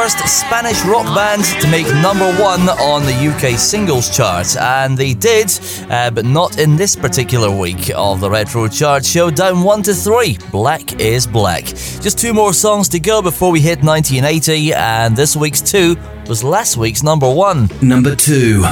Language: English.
first Spanish rock band to make number one on the UK singles chart, and they did, but not in this particular week of the Retro Chart Show. Down 1 to 3, Black is Black. Just 2 more songs to go before we hit 1980, and this week's 2 was last week's number 1. Number 2.